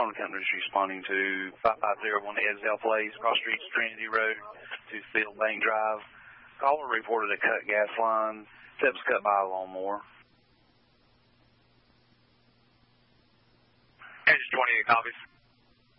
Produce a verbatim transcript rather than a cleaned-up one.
Phone company is responding to five five zero one Edsdale Place, Cross Street, Trinity Road, to Field Bank Drive. Caller reported a cut gas line. It was cut by a lawnmower. Engine twenty-eight copies.